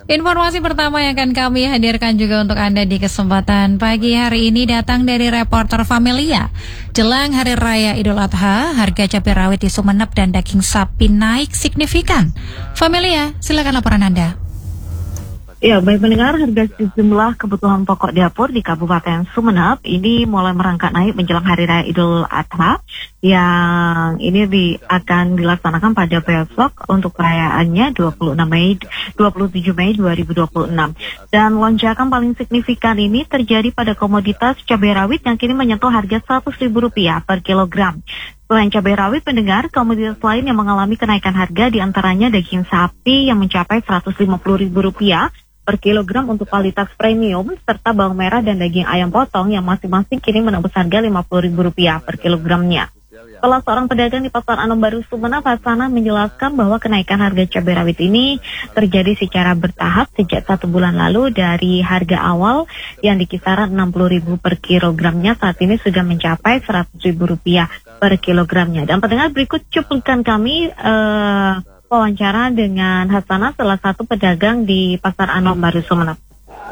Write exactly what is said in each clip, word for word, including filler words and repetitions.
Informasi pertama yang akan kami hadirkan juga untuk Anda di kesempatan pagi hari ini datang dari reporter Familia. Jelang Hari Raya Idul Adha, harga cabai rawit di Sumeneb dan daging sapi naik signifikan. Familia, silakan laporan Anda. Ya, baik mendengar, harga sejumlah kebutuhan pokok dapur di Kabupaten Sumeneb ini mulai merangkak naik menjelang Hari Raya Idul Adha yang ini di, akan dilaksanakan pada besok untuk perayaannya dua puluh enam Mei, dua puluh tujuh Mei dua ribu dua puluh enam. Dan lonjakan paling signifikan ini terjadi pada komoditas cabai rawit yang kini menyentuh harga seratus ribu rupiah per kilogram. Selain cabai rawit, pendengar, komoditas lain yang mengalami kenaikan harga diantaranya daging sapi yang mencapai seratus lima puluh ribu rupiah per kilogram untuk kualitas premium, serta bawang merah dan daging ayam potong yang masing-masing kini menembus harga lima puluh ribu rupiah per kilogramnya. Salah seorang pedagang di Pasar Anom Baru Sumeneb, Hasanah, menjelaskan bahwa kenaikan harga cabai rawit ini terjadi secara bertahap sejak satu bulan lalu dari harga awal yang di kisaran enam puluh ribu per kilogramnya saat ini sudah mencapai seratus ribu rupiah per kilogramnya. Dan pendengar, berikut cuplikan kami uh, wawancara dengan Hasanah, salah satu pedagang di Pasar Anom Baru Sumeneb.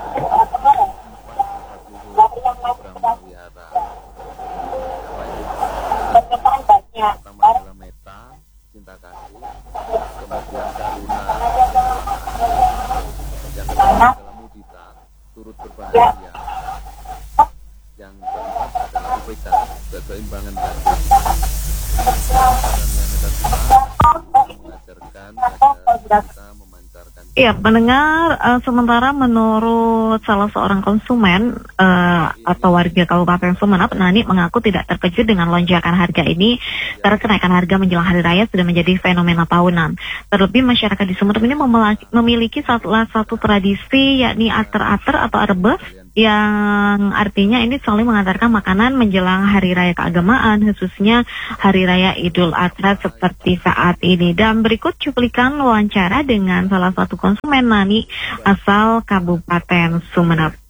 Pertama adalah meta, cinta kasih, kemudian karuna, yang kedua adalah mudita, turut berbahagia, yang keempat adalah U P K, keseimbangan kasih, dan yang ketiga mengajarkan agar kita memancarkan. Iya, pendengar, uh, sementara menurut salah seorang konsumen uh, atau warga Kabupaten Sumeneb, Nani mengaku tidak terkejut dengan lonjakan harga ini karena kenaikan harga menjelang Hari Raya sudah menjadi fenomena tahunan. Terlebih masyarakat di Sumeneb ini memiliki salah satu tradisi yakni ater-ater atau arebes, yang artinya ini saling mengantarkan makanan menjelang Hari Raya keagamaan, khususnya Hari Raya Idul Adha seperti saat ini. Dan berikut cuplikan wawancara dengan salah satu konsumen Nani asal Kabupaten Sumeneb.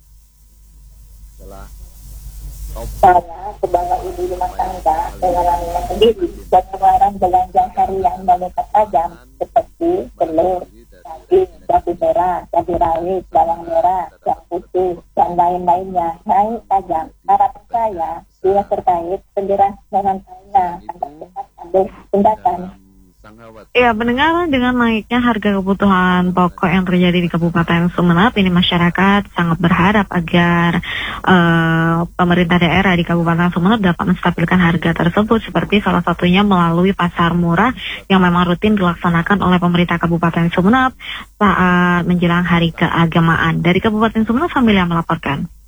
Saya sebagai ibu rumah tangga dengan anaknya sendiri dan pengeluaran belanja harian meningkat tajam seperti telur, daging, cabai merah, cabai rawit, bawang merah, bawang putih, dan lain-lainnya naik tajam. Harapan saya bila terkait penjelasan dengan saya akan cepat ambil tindakan. Ya, mendengar dengan naiknya harga kebutuhan pokok yang terjadi di Kabupaten Sumeneb ini, masyarakat sangat berharap agar uh, pemerintah daerah di Kabupaten Sumeneb dapat menstabilkan harga tersebut, seperti salah satunya melalui pasar murah yang memang rutin dilaksanakan oleh pemerintah Kabupaten Sumeneb saat menjelang hari keagamaan. Dari Kabupaten Sumeneb, Familia melaporkan.